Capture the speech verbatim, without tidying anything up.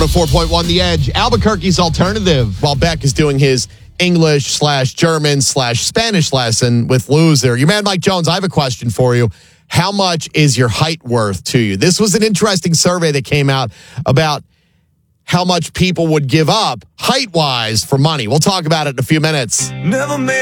one oh four point one The Edge, Albuquerque's alternative, while Beck is doing his English slash German slash Spanish lesson with Loser. Your man, Mike Jones, I have a question for you. How much is your height worth to you? This was an interesting survey that came out about how much people would give up height-wise for money. We'll talk about it in a few minutes. Never made